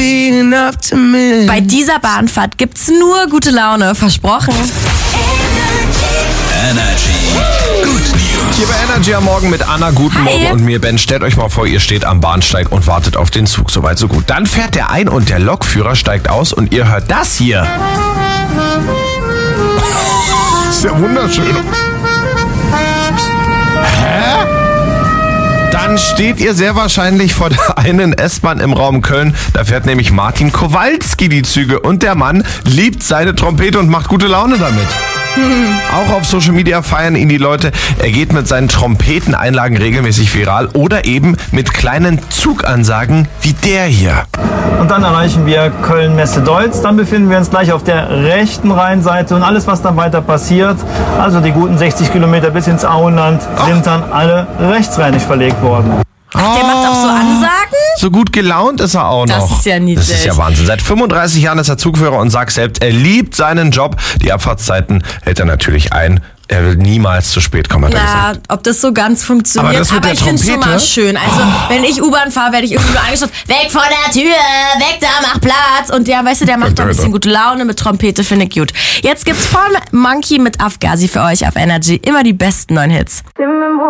Bei dieser Bahnfahrt gibt's nur gute Laune, versprochen. Energy. Good News. Hier bei Energy am Morgen mit Anna. Guten Hi. Morgen und mir, Ben. Stellt euch mal vor, ihr steht am Bahnsteig und wartet auf den Zug. Soweit, so gut. Dann fährt der ein und der Lokführer steigt aus und ihr hört das hier. Ist ja wunderschön. Hä? Dann steht ihr sehr wahrscheinlich vor der einen S-Bahn im Raum Köln. Da fährt nämlich Martin Kowalski die Züge und der Mann liebt seine Trompete und macht gute Laune damit. Auch auf Social Media feiern ihn die Leute. Er geht mit seinen Trompeteneinlagen regelmäßig viral oder eben mit kleinen Zugansagen wie der hier. Und dann erreichen wir Köln-Messe-Deutz. Dann befinden wir uns gleich auf der rechten Rheinseite und alles, was dann weiter passiert, also die guten 60 Kilometer bis ins Auenland, sind dann alle rechtsrheinig verlegt worden. Ach, der macht auch so Ansagen? So gut gelaunt ist er auch noch. Das ist ja niedlich. Das ist ja Wahnsinn. Seit 35 Jahren ist er Zugführer und sagt selbst, er liebt seinen Job. Die Abfahrtszeiten hält er natürlich ein. Er will niemals zu spät kommen, hat er gesagt. Ob das so ganz funktioniert, Aber das mit aber der ich finde es schon Trompete? mal schön. Also, wenn ich U-Bahn fahre, werde ich irgendwie nur angeschaut, weg von der Tür, weg da, mach Platz. Und der, weißt du, der macht da ein bisschen gute Laune mit Trompete, finde ich gut. Jetzt gibt's Paul Monkey mit Afghazi für euch auf Energy. Immer die besten neuen Hits.